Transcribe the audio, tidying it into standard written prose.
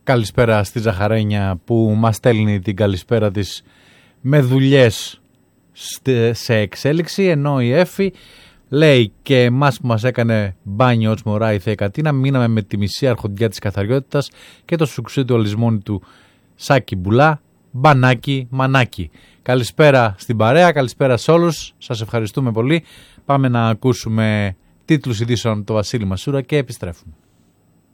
καλησπέρα στη Ζαχαρένια που μας στέλνει την καλησπέρα της με δουλειές σε εξέλιξη, ενώ η Εφη λέει και εμάς που μας έκανε μπάνιο ως μωρά η Θεία Κατίνα, μείναμε με τη μισή αρχοντιά της καθαριότητας και το σουξί του αλυσμόνι του Σάκη Μπουλά, μπανάκι μανάκι. Καλησπέρα στην παρέα, καλησπέρα σε όλους, σας ευχαριστούμε πολύ. Πάμε να ακούσουμε τίτλους ειδήσεων από το Βασίλη Μασούρα και επιστρέφουμε.